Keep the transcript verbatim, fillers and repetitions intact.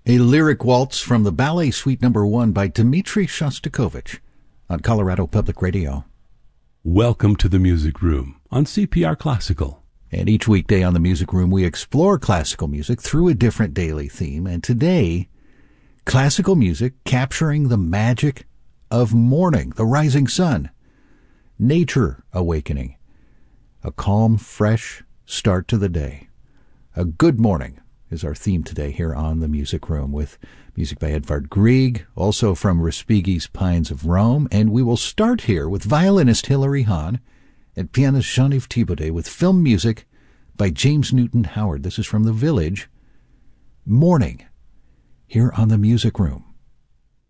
A lyric waltz from the Ballet Suite Number One by Dmitri Shostakovich on Colorado Public Radio. Welcome to the Music Room on C P R Classical. And each weekday on the Music Room, we explore classical music through a different daily theme. And today, classical music capturing the magic of morning, the rising sun, nature awakening, a calm, fresh start to the day. A good morning is our theme today here on the Music Room, with music by Edvard Grieg, also from Respighi's Pines of Rome. And we will start here with violinist Hilary Hahn and pianist Jean-Yves Thibaudet with film music by James Newton Howard. This is from The Village, Morning, here on the Music Room.